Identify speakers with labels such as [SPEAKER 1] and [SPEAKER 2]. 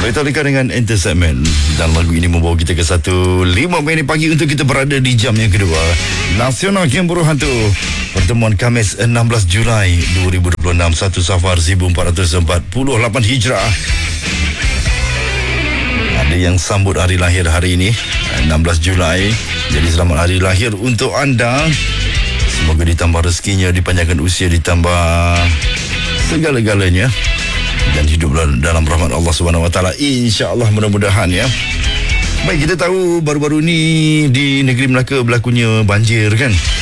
[SPEAKER 1] Metallica dengan Entertainment. Dan lagu ini membawa kita ke 1:05 pagi untuk kita berada di jam yang kedua Nasional Kemburu Hantu. Pertemuan Khamis 16 Julai 2026, 1 Safar 1448 Hijrah. Ada yang sambut hari lahir hari ini 16 Julai. Jadi selamat hari lahir untuk anda. Semoga ditambah rezekinya, dipanjangkan usia, ditambah segala-galanya dan hidup dalam rahmat Allah Subhanahu Wa Taala, insya-Allah, mudah-mudahan ya. Baik, kita tahu baru-baru ni di negeri Melaka berlakunya banjir kan.